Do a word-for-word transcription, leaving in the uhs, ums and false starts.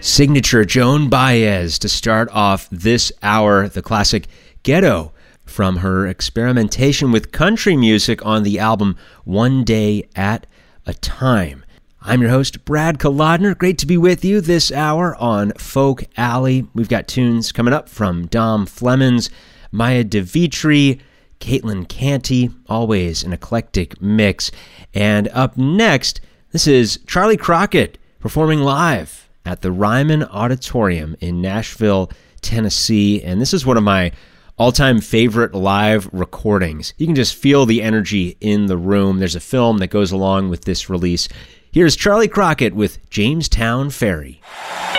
Signature Joan Baez to start off this hour, the classic Ghetto from her experimentation with country music on the album One Day at a Time. I'm your host, Brad Kolodner. Great to be with you this hour on Folk Alley. We've got tunes coming up from Dom Flemons, Maya DeVitri, Caitlin Canty, always an eclectic mix. And up next, this is Charlie Crockett performing live at the Ryman Auditorium in Nashville, Tennessee. And this is one of my all-time favorite live recordings. You can just feel the energy in the room. There's a film that goes along with this release. Here's Charlie Crockett with Jamestown Ferry.